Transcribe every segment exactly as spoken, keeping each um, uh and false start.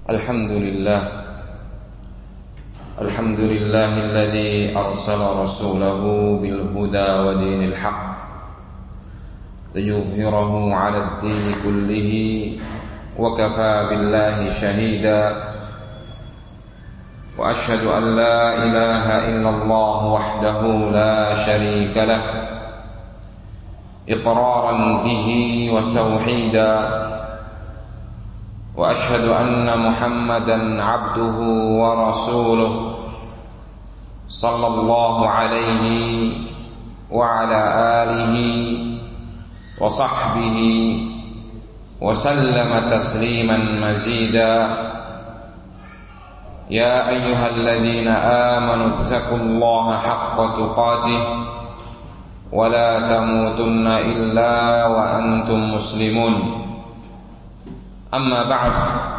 Alhamdulillah Alhamdulillahilladzi arsala rasulahu bil huda wa dinil haqq liyuzhirahu 'ala ad-din kullihi wa kafaa billahi shahida wa ashhadu an la ilaha illallah wahdahu la sharika lah iqraran bihi wa tauhida وأشهد أن محمدا عبده ورسوله صلى الله عليه وعلى آله وصحبه وسلم تسليما مزيدا يا أيها الذين آمنوا اتقوا الله حق تقاته ولا تموتن إلا وأنتم مسلمون أما بعد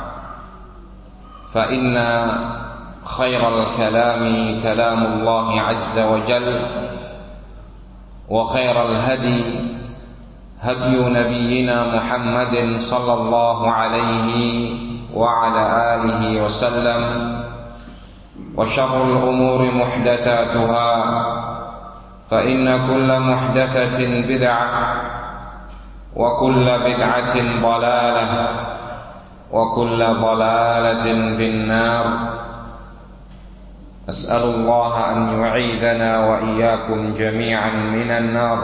فإن خير الكلام كلام الله عز وجل وخير الهدي هدي نبينا محمد صلى الله عليه وعلى آله وسلم وشر الأمور محدثاتها فإن كل محدثة بدعة وكل بدعة ضلالة وكل ضلالة في النار أسأل الله أن يعيذنا وإياكم جميعا من النار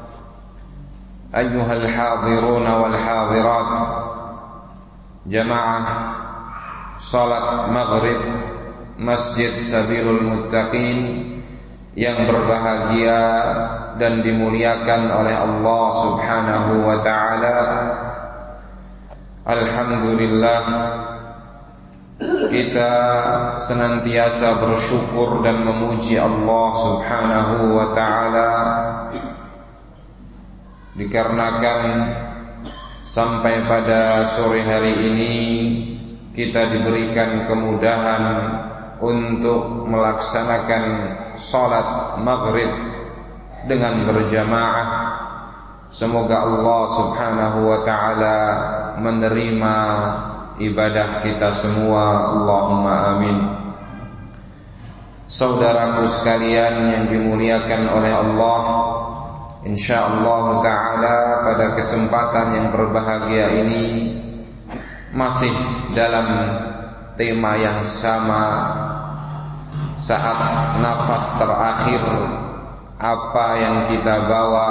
أيها الحاضرون والحاضرات جماعة صلاة مغرب Masjid Sabilul Muttaqin yang berbahagia dan dimuliakan oleh Allah Subhanahu wa ta'ala. Alhamdulillah, kita senantiasa bersyukur dan memuji Allah Subhanahu wa ta'ala dikarenakan sampai pada sore hari ini kita diberikan kemudahan untuk melaksanakan salat maghrib dengan berjamaah. Semoga Allah Subhanahu wa ta'ala menerima ibadah kita semua. Allahumma amin. Saudaraku sekalian yang dimuliakan oleh Allah, insyaallah ta'ala pada kesempatan yang berbahagia ini masih dalam tema yang sama, saat nafas terakhir apa yang kita bawa.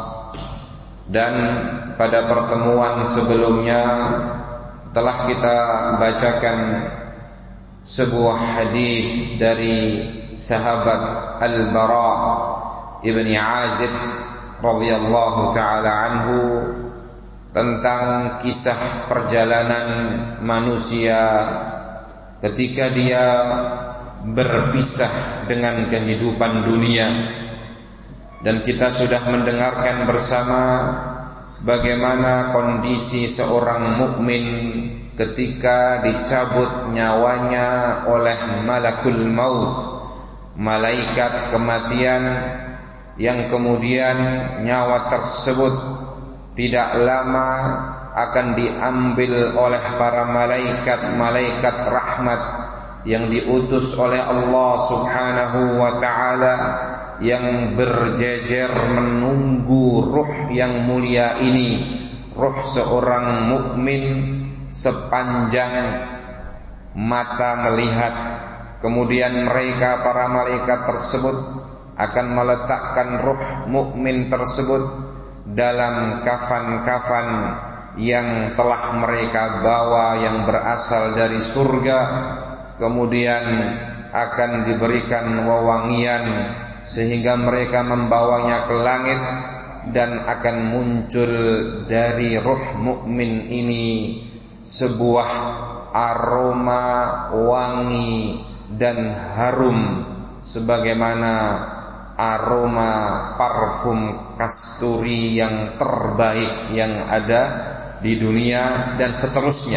Dan pada pertemuan sebelumnya telah kita bacakan sebuah hadis dari sahabat Al-Bara ibni Azib radhiyallahu ta'ala anhu tentang kisah perjalanan manusia ketika dia berpisah dengan kehidupan dunia. Dan kita sudah mendengarkan bersama bagaimana kondisi seorang mukmin ketika dicabut nyawanya oleh malakul maut, malaikat kematian, yang kemudian nyawa tersebut tidak lama akan diambil oleh para malaikat-malaikat rahmat yang diutus oleh Allah Subhanahu wa ta'ala, yang berjejer menunggu ruh yang mulia ini, ruh seorang mukmin sepanjang mata melihat. Kemudian mereka para malaikat tersebut akan meletakkan ruh mukmin tersebut dalam kafan-kafan yang telah mereka bawa yang berasal dari surga. Kemudian akan diberikan wewangian sehingga mereka membawanya ke langit, dan akan muncul dari ruh mukmin ini sebuah aroma wangi dan harum sebagaimana aroma parfum kasturi yang terbaik yang ada di dunia, dan seterusnya.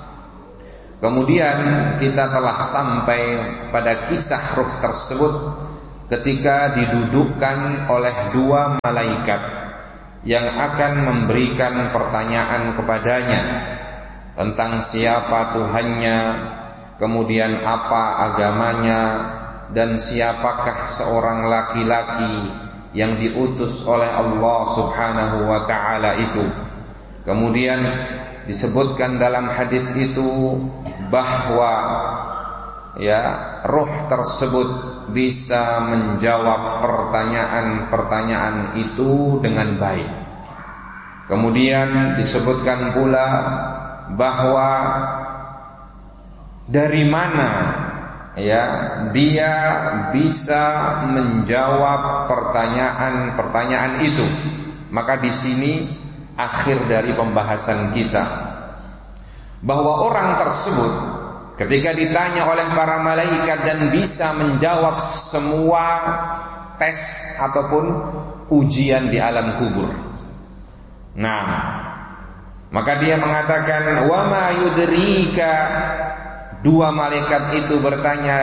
Kemudian kita telah sampai pada kisah ruh tersebut ketika didudukkan oleh dua malaikat yang akan memberikan pertanyaan kepadanya. tentang siapa Tuhannya, kemudian apa agamanya, dan siapakah seorang laki-laki yang diutus oleh Allah Subhanahu wa ta'ala itu. Kemudian disebutkan dalam hadis itu bahwa ya ruh tersebut bisa menjawab pertanyaan-pertanyaan itu dengan baik. Kemudian disebutkan pula bahwa dari mana ya dia bisa menjawab pertanyaan-pertanyaan itu. Maka di sini akhir dari pembahasan kita, bahwa orang tersebut ketika ditanya oleh para malaikat dan bisa menjawab semua tes ataupun ujian di alam kubur. Nah, maka dia mengatakan, wa ma yudrika. Dua malaikat itu bertanya,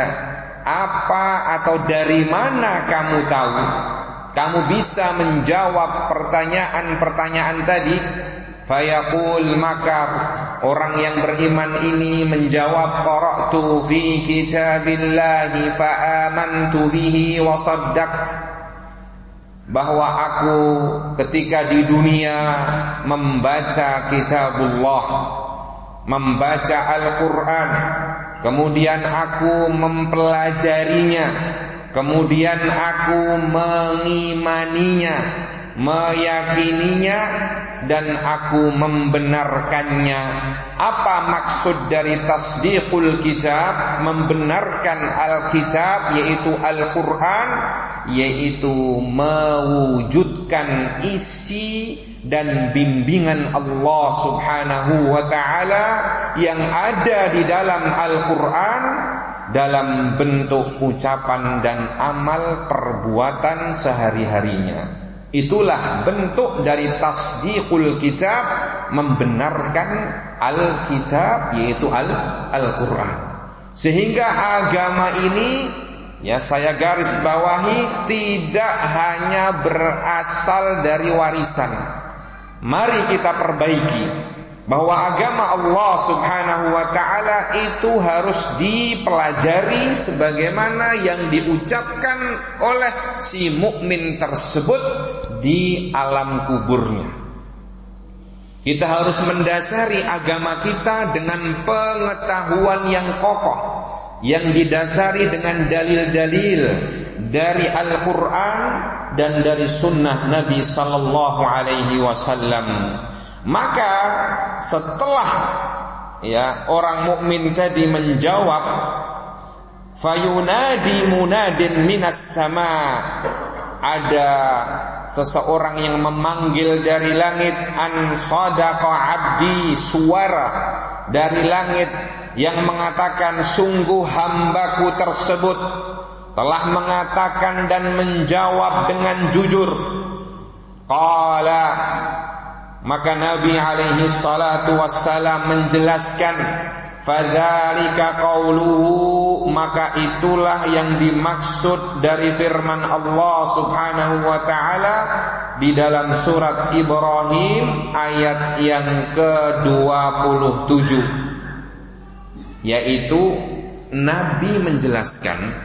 apa atau dari mana kamu tahu kamu bisa menjawab pertanyaan-pertanyaan tadi? Fayaqul, maka orang yang beriman ini menjawab, qara'tu fi kitabillahi fa amantu bihi wa saddaqtu. Bahwa aku ketika di dunia membaca kitabullah, membaca Al-Quran, kemudian aku mempelajarinya, kemudian aku mengimaninya, meyakininya, dan aku membenarkannya. Apa maksud dari tasdiqul kitab? Membenarkan Al-Kitab, yaitu Al-Quran, yaitu mewujudkan isi dan bimbingan Allah Subhanahu wa ta'ala yang ada di dalam Al-Quran dalam bentuk ucapan dan amal perbuatan sehari-harinya. Itulah bentuk dari tasdiqul kitab, membenarkan Al-Kitab, yaitu Al- Al-Quran. Sehingga agama ini, ya saya garis bawahi, tidak hanya berasal dari warisan. Mari kita perbaiki bahwa agama Allah Subhanahu wa ta'ala itu harus dipelajari sebagaimana yang diucapkan oleh si mukmin tersebut di alam kuburnya. Kita harus mendasari agama kita dengan pengetahuan yang kokoh, yang didasari dengan dalil-dalil dari Al-Quran dan dari sunnah Nabi Sallallahu Alaihi Wasallam. Maka setelah ya orang mukmin tadi menjawab, fayunadi munadin minas sama, ada seseorang yang memanggil dari langit, an sadaqa abdi, suara dari langit yang mengatakan sungguh hambaku tersebut telah mengatakan dan menjawab dengan jujur. Qala, maka Nabi alaihi salatu wassalam menjelaskan, fadzalika qauluhu, maka itulah yang dimaksud dari firman Allah Subhanahu wa ta'ala di dalam surat Ibrahim ayat yang ke dua puluh tujuh, yaitu Nabi menjelaskan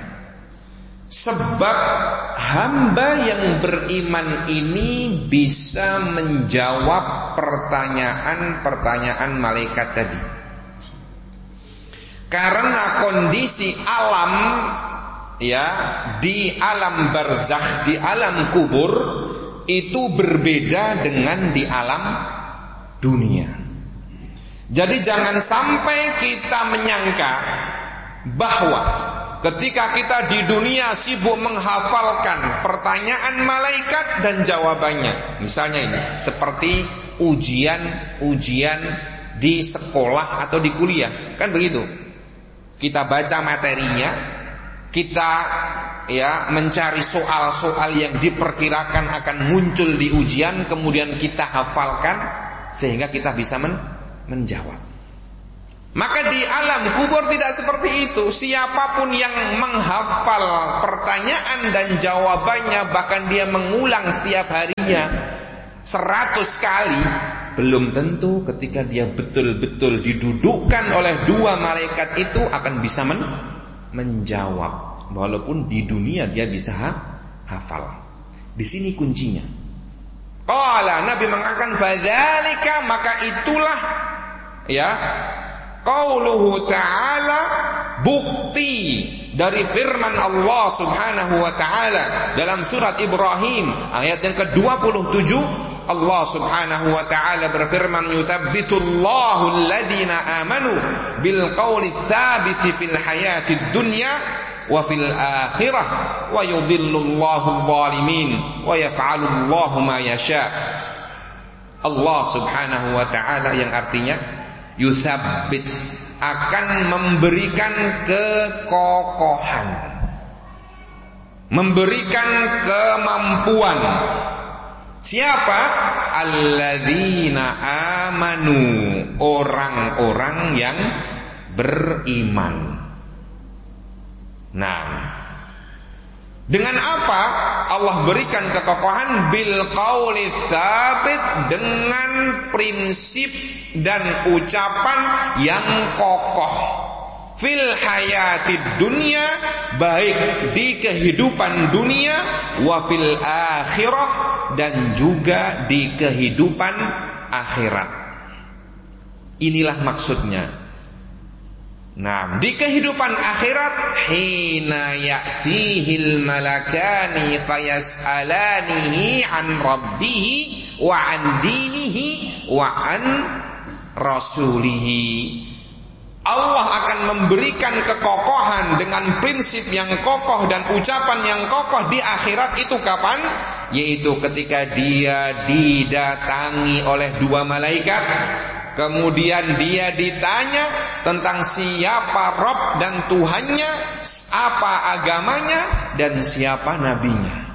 sebab hamba yang beriman ini bisa menjawab pertanyaan-pertanyaan malaikat tadi. Karena kondisi alam ya di alam barzakh, di alam kubur itu berbeda dengan di alam dunia. Jadi jangan sampai kita menyangka bahwa ketika kita di dunia sibuk menghafalkan pertanyaan malaikat dan jawabannya, misalnya ini seperti ujian-ujian di sekolah atau di kuliah, kan begitu. Kita baca materinya, kita ya mencari soal-soal yang diperkirakan akan muncul di ujian, kemudian kita hafalkan sehingga kita bisa men- menjawab. Maka di alam kubur tidak seperti itu. Siapapun yang menghafal pertanyaan dan jawabannya, bahkan dia mengulang setiap harinya seratus kali, belum tentu ketika dia betul-betul didudukkan oleh dua malaikat itu akan bisa men menjawab, walaupun di dunia dia bisa ha hafal. Di sini kuncinya. Qala, Nabi mengatakan fadzalika, maka itulah ya qauluhu ta'ala, bukti dari firman Allah Subhanahu wa taala dalam surat Ibrahim ayat yang ke dua puluh tujuh. Allah Subhanahu wa taala berfirman, yuthabbitullahu alladhina amanu bil qawli tsabiti fil hayatid dunya wa fil akhirah wa yudhillullahu adh-dhalimin wa yaf'alullahu ma yasha. Allah Subhanahu wa taala yang artinya yuthabbit, akan memberikan kekokohan, memberikan kemampuan. Siapa? Alladzina amanu, orang-orang yang beriman. Nah, dengan apa Allah berikan kekokohan? Bil qauli tsabit, dengan prinsip dan ucapan yang kokoh. Fil hayatid dunya, baik di kehidupan dunia, wa fil akhirah, dan juga di kehidupan akhirat. Inilah maksudnya. Nah, di kehidupan akhirat, hina ya'tihil malakani fayas'alanihi an rabbihi wa an dinihi wa an rasulihi. Allah akan memberikan kekokohan dengan prinsip yang kokoh dan ucapan yang kokoh di akhirat itu kapan? Yaitu ketika dia didatangi oleh dua malaikat, kemudian dia ditanya tentang siapa Rabb dan Tuhannya, apa agamanya, dan siapa nabinya.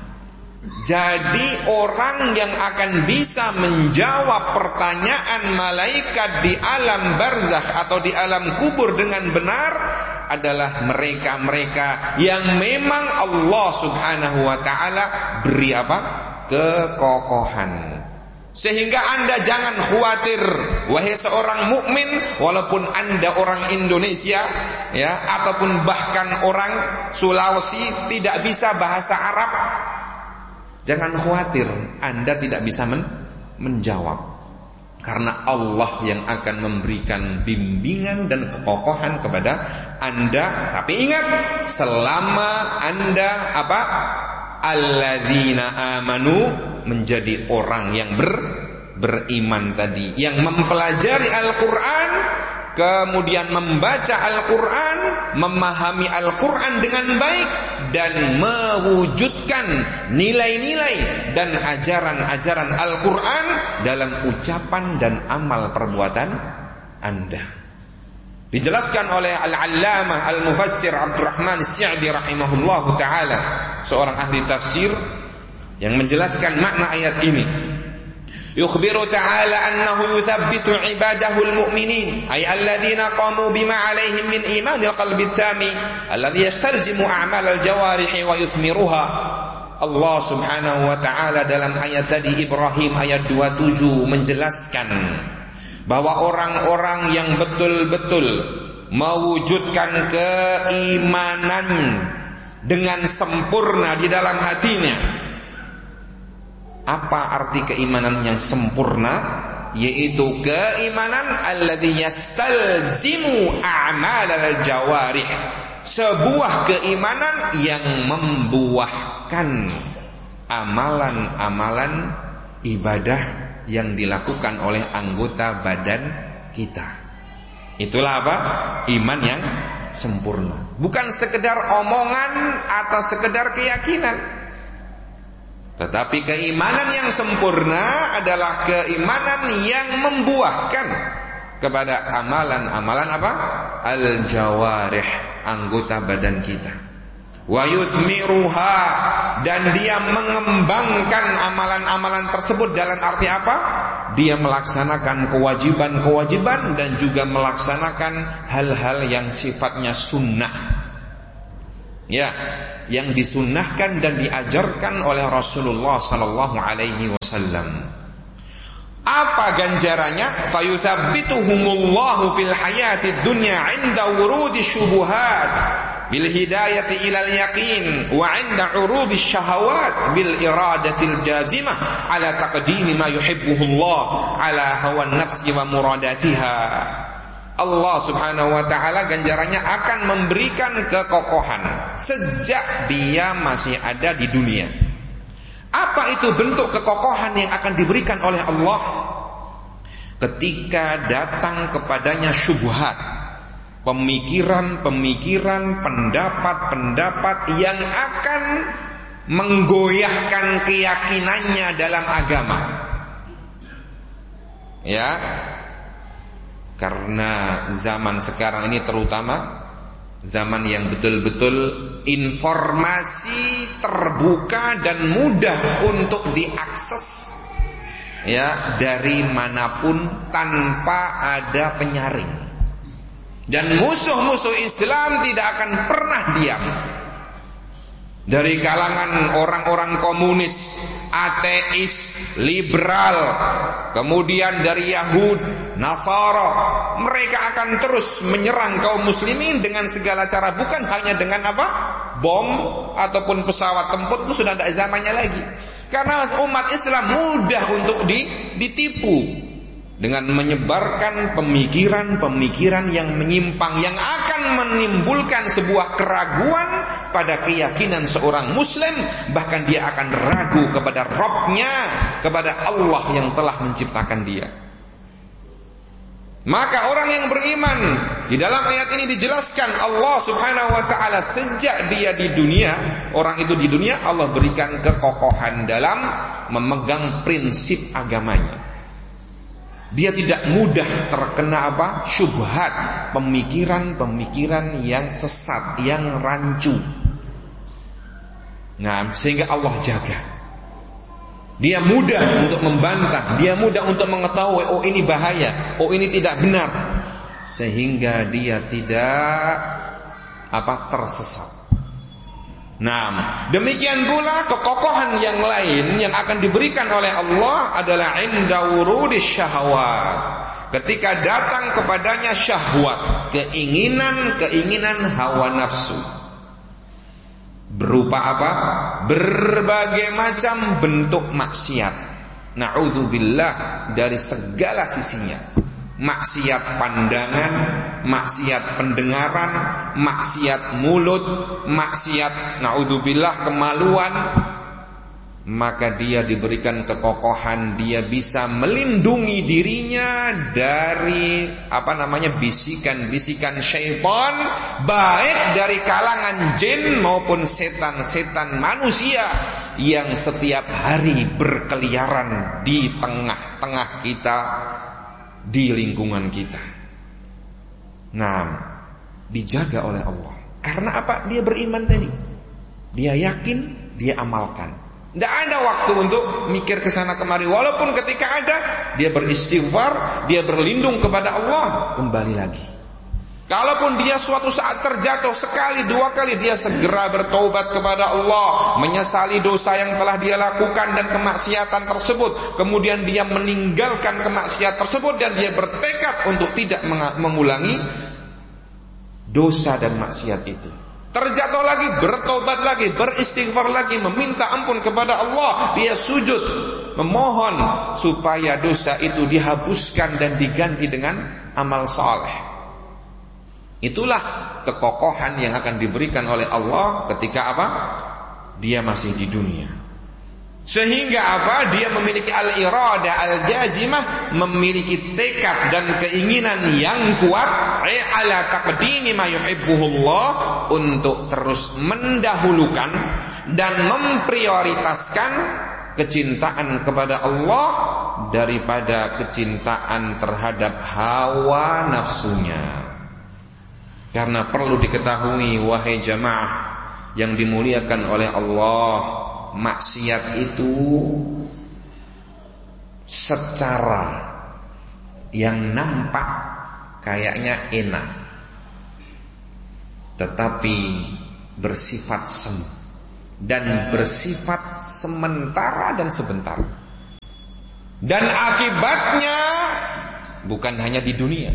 Jadi orang yang akan bisa menjawab pertanyaan malaikat di alam barzakh atau di alam kubur dengan benar adalah mereka-mereka yang memang Allah Subhanahu wa taala beri apa? Kekokohan. Sehingga Anda jangan khawatir, wahai seorang mukmin, walaupun Anda orang Indonesia ya, ataupun bahkan orang Sulawesi tidak bisa bahasa Arab. Jangan khawatir, Anda tidak bisa men menjawab. Karena Allah yang akan memberikan bimbingan dan kekokohan kepada Anda. Tapi ingat, selama Anda apa? Alladzina amanu, menjadi orang yang ber beriman tadi, yang mempelajari Al-Qur'an, kemudian membaca Al-Qur'an, memahami Al-Qur'an dengan baik, dan mewujudkan nilai-nilai dan ajaran-ajaran Al-Qur'an dalam ucapan dan amal perbuatan Anda. Dijelaskan oleh Al-Allamah Al-Mufassir Abdurrahman As-Sa'di rahimahullahu ta'ala, seorang ahli tafsir, yang menjelaskan makna ayat ini. Yukhbiru ta'ala annahu yuthabbitu ibadahu al-mu'minin, ay alladhina qamu bima alaihim min imanil qalbi at-tami alladhi yastalzimu a'mal al-jawarih wa yuthmiruha. Allah Subhanahu wa ta'ala dalam ayat tadi Ibrahim ayat dua puluh tujuh menjelaskan bahwa orang-orang yang betul-betul mewujudkan keimanan dengan sempurna di dalam hatinya. Apa arti keimanan yang sempurna? Yaitu keimanan alladzi yastalzimu a'malal jawarih, sebuah keimanan yang membuahkan amalan-amalan ibadah yang dilakukan oleh anggota badan kita. Itulah apa? Iman yang sempurna. Bukan sekedar omongan atau sekedar keyakinan. Tetapi keimanan yang sempurna adalah keimanan yang membuahkan kepada amalan-amalan apa? Al-jawarih, anggota badan kita. Wa yuthmiruha, dan dia mengembangkan amalan-amalan tersebut dalam arti apa? Dia melaksanakan kewajiban-kewajiban dan juga melaksanakan hal-hal yang sifatnya sunnah. Ya, yang disunnahkan dan diajarkan oleh Rasulullah sallallahu alaihi wasallam. Apa ganjarannya? Fayuthabbituhumullahu fil hayatid dunya 'inda wurudi syubuhat bil hidayati ilal yaqin wa 'inda 'urudi syahawat bil iradatil jazimah ala taqdimi ma yuhibbuhullah ala hawan nafsi wa muradatiha. Allah Subhanahu wa taala ganjarannya akan memberikan kekokohan sejak dia masih ada di dunia. Apa itu bentuk kekokohan yang akan diberikan oleh Allah? Ketika datang kepadanya syubhat, pemikiran-pemikiran, pendapat-pendapat yang akan menggoyahkan keyakinannya dalam agama. Ya, karena zaman sekarang ini terutama zaman yang betul-betul informasi terbuka dan mudah untuk diakses, ya, dari manapun tanpa ada penyaring. Dan musuh-musuh Islam tidak akan pernah diam. Dari kalangan orang-orang komunis, ateis, liberal, kemudian dari Yahud, Nasara, mereka akan terus menyerang kaum muslimin dengan segala cara, bukan hanya dengan apa? Bom ataupun pesawat tempur, itu sudah tidak zamannya lagi. Karena umat Islam mudah untuk ditipu dengan menyebarkan pemikiran-pemikiran yang menyimpang, yang akan menimbulkan sebuah keraguan pada keyakinan seorang muslim. Bahkan dia akan ragu kepada Rabb-nya, kepada Allah yang telah menciptakan dia. Maka orang yang beriman, di dalam ayat ini dijelaskan Allah Subhanahu wa taala sejak dia di dunia, orang itu di dunia Allah berikan kekokohan dalam memegang prinsip agamanya. Dia tidak mudah terkena apa? Syubhat, pemikiran-pemikiran yang sesat, yang rancu. Nah, sehingga Allah jaga. Dia mudah untuk membantah, dia mudah untuk mengetahui, oh ini bahaya, oh ini tidak benar, sehingga dia tidak apa? Tersesat. Nah, demikian pula kekokohan yang lain yang akan diberikan oleh Allah adalah inda wurudis syahwat. Ketika datang kepadanya syahwat, keinginan-keinginan hawa nafsu. Berupa apa? Berbagai macam bentuk maksiat. Na'udzubillah dari segala sisinya. Maksiat pandangan, maksiat pendengaran, maksiat mulut, maksiat na'udzubillah kemaluan. Maka dia diberikan kekokohan, dia bisa melindungi dirinya dari apa namanya bisikan-bisikan syaitan, baik dari kalangan jin maupun setan-setan manusia yang setiap hari berkeliaran di tengah-tengah kita, di lingkungan kita. Nah, dijaga oleh Allah. Karena apa? Dia beriman tadi. Dia yakin, dia amalkan. Tidak ada waktu untuk mikir kesana kemari. Walaupun ketika ada, dia beristighfar, dia berlindung kepada Allah, kembali lagi. Kalaupun dia suatu saat terjatuh sekali, dua kali, dia segera bertaubat kepada Allah, menyesali dosa yang telah dia lakukan dan kemaksiatan tersebut. Kemudian dia meninggalkan kemaksiatan tersebut dan dia bertekad untuk tidak mengulangi dosa dan maksiat itu. Terjatuh lagi, bertaubat lagi, beristighfar lagi, meminta ampun kepada Allah. Dia sujud, memohon supaya dosa itu dihapuskan dan diganti dengan amal saleh. Itulah kekokohan yang akan diberikan oleh Allah ketika apa? Dia masih di dunia. Sehingga apa? Dia memiliki al-irada al-jazimah, memiliki tekad dan keinginan yang kuat ala taqdimi ma yuhibbuhullah, untuk terus mendahulukan dan memprioritaskan kecintaan kepada Allah daripada kecintaan terhadap hawa nafsunya. Karena perlu diketahui wahai jamaah yang dimuliakan oleh Allah, maksiat itu secara yang nampak kayaknya enak, tetapi bersifat semu dan bersifat sementara dan sebentar. Dan akibatnya bukan hanya di dunia,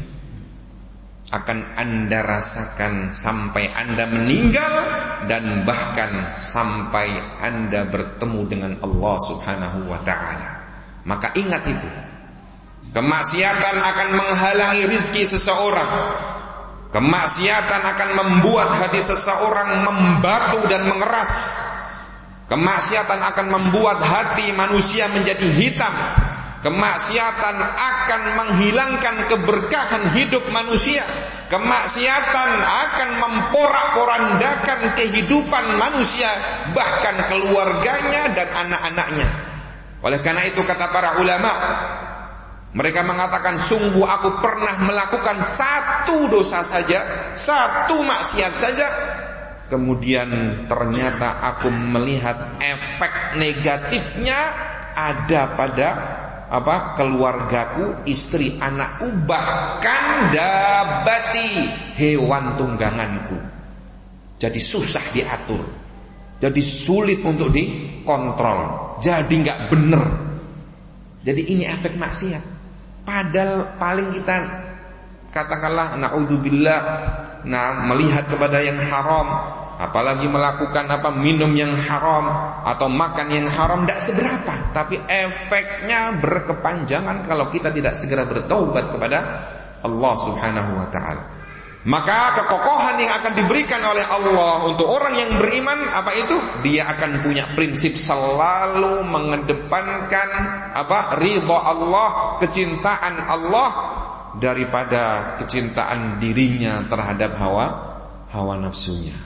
akan Anda rasakan sampai Anda meninggal dan bahkan sampai Anda bertemu dengan Allah Subhanahu wa ta'ala. Maka ingat itu. Kemaksiatan akan menghalangi rizki seseorang. Kemaksiatan akan membuat hati seseorang membatu dan mengeras. Kemaksiatan akan membuat hati manusia menjadi hitam. Kemaksiatan akan menghilangkan keberkahan hidup manusia. Kemaksiatan akan memporak-porandakan kehidupan manusia, bahkan keluarganya dan anak-anaknya. Oleh karena itu kata para ulama, mereka mengatakan, sungguh aku pernah melakukan satu dosa saja, satu maksiat saja, kemudian ternyata aku melihat efek negatifnya ada pada apa keluargaku, istri, anakku, bahkan dabati, hewan tungganganku. Jadi susah diatur, jadi sulit untuk dikontrol, jadi nggak bener. Jadi ini efek maksiat. Padahal paling kita katakanlah naudzubillah, nah melihat kepada yang haram, apalagi melakukan apa minum yang haram atau makan yang haram, tidak seberapa, tapi efeknya berkepanjangan kalau kita tidak segera bertaubat kepada Allah Subhanahu wa ta'ala. Maka kekokohan yang akan diberikan oleh Allah untuk orang yang beriman, apa itu? Dia akan punya prinsip selalu mengedepankan apa? Ridha Allah, kecintaan Allah daripada kecintaan dirinya terhadap hawa hawa nafsunya.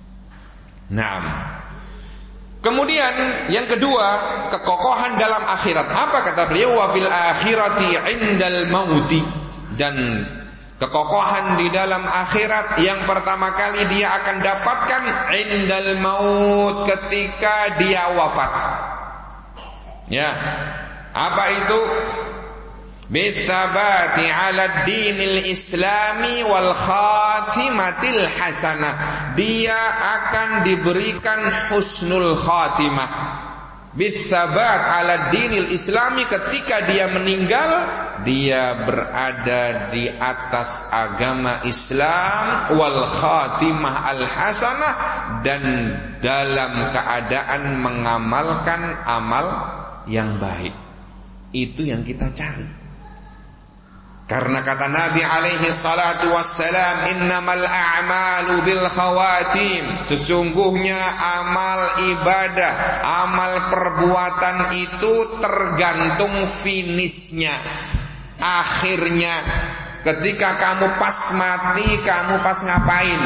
Naam. Kemudian yang kedua, kekokohan dalam akhirat. Apa kata beliau? Wa fil akhirati indal mauti. Dan kekokohan di dalam akhirat yang pertama kali dia akan dapatkan indal maut, ketika dia wafat. Ya. Apa itu? Bithabati ala dinil islami wal khatimatil hasanah. Dia akan diberikan husnul khatimah. Bithabat ala dinil islami, ketika dia meninggal, dia berada di atas agama Islam, wal khatimah al hasanah, dan dalam keadaan mengamalkan amal yang baik. Itu yang kita cari. Karena kata Nabi alaihi salatu wassalam, innamal a'malu bil khawatim. Sesungguhnya amal ibadah, amal perbuatan itu tergantung finishnya, akhirnya. Ketika kamu pas mati, kamu pas ngapain?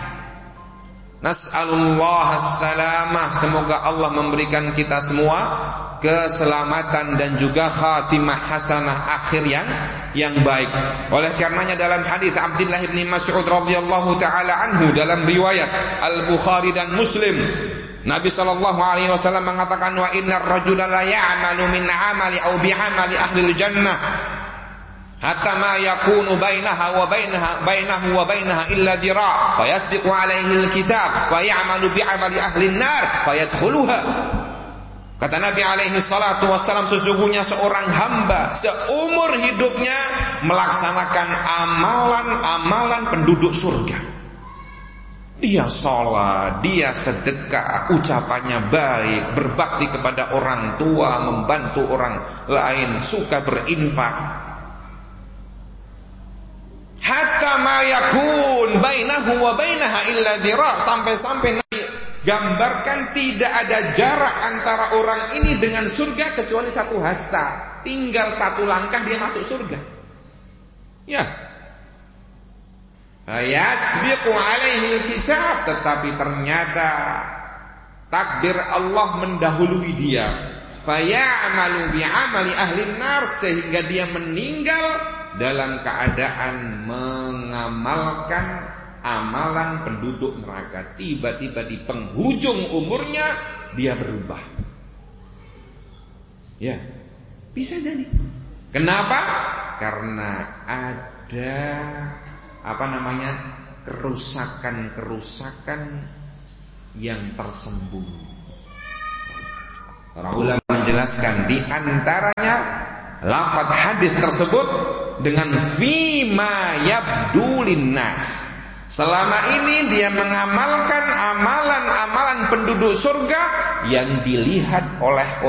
Nas'alullah as-salamah. Semoga Allah memberikan kita semua keselamatan dan juga khatimah hasanah, akhir yang yang baik. Oleh karenanya dalam hadis Abdullah bin Mas'ud radhiyallahu taala anhu dalam riwayat Al-Bukhari dan Muslim, Nabi sallallahu alaihi wasallam mengatakan, wa innar rajula la ya'malu min 'amali aw bi 'amali ahli al-jannah hatta ma yakunu bainaha wa bainaha bainahu wa bainaha illa dira' fa yasbiqu alaihi al-kitab wa ya'malu bi 'amali ahli an-nar fayadkhuluha. Kata Nabi alaihi salatu wassalam, sesungguhnya seorang hamba seumur hidupnya melaksanakan amalan-amalan penduduk surga. Dia sholat, dia sedekah, ucapannya baik, berbakti kepada orang tua, membantu orang lain, suka berinfak. Hatta ma yakun bainahu wa bainaha illa dira', sampai-sampai Nabi gambarkan tidak ada jarak antara orang ini dengan surga kecuali satu hasta. Tinggal satu langkah dia masuk surga. Ya. Yasbiqu alaihi kitab, tetapi ternyata takdir Allah mendahului dia. Fayamalu bi'amali ahli nar, sehingga dia meninggal dalam keadaan mengamalkan amalan penduduk neraka. Tiba-tiba di penghujung umurnya dia berubah. Ya, bisa jadi. Kenapa? Karena ada apa namanya kerusakan-kerusakan yang tersembunyi. Para ulama menjelaskan di antaranya lafaz hadis tersebut dengan fima yabdu linnas. Selama ini dia mengamalkan amalan-amalan penduduk surga yang dilihat oleh